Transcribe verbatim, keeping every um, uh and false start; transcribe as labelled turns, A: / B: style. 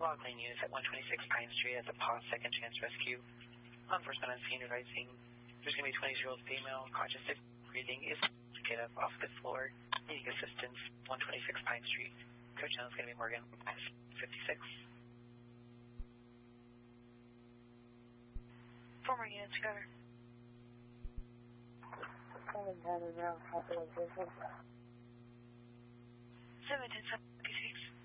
A: log lane units at one twenty-six Pine Street at the P A W Second Chance Rescue. Law enforcement on scene advising there's going to be a twenty-year-old female, conscious of breathing, is to get up off the floor, needing assistance, one twenty-six Pine Street. Code channel is going to be Morgan fifty-six. Four more units, cover. Seven ten,